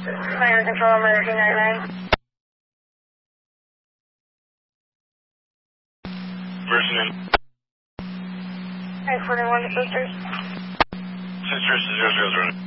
Fire control, emergency 99. Person in. 841 to sisters. Sisters 000.